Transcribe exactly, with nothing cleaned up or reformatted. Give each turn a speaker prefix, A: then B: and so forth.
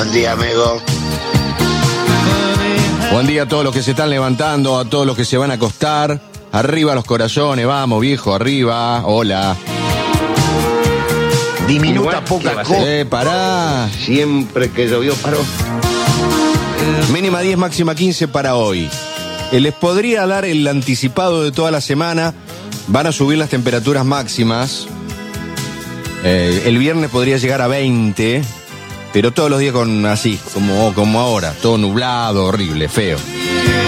A: Buen día, amigo.
B: Buen día a todos los que se están levantando, a todos los que se van a acostar. Arriba los corazones, vamos, viejo, arriba. Hola.
A: Diminuta poca cosa.
B: Eh, pará.
A: Siempre que llovió paró.
B: Mínima diez, máxima quince para hoy. Eh, Les podría dar el anticipado de toda la semana. Van a subir las temperaturas máximas. Eh, el viernes podría llegar a veinte. Pero todos los días con así, como, como ahora. Todo nublado, horrible, feo.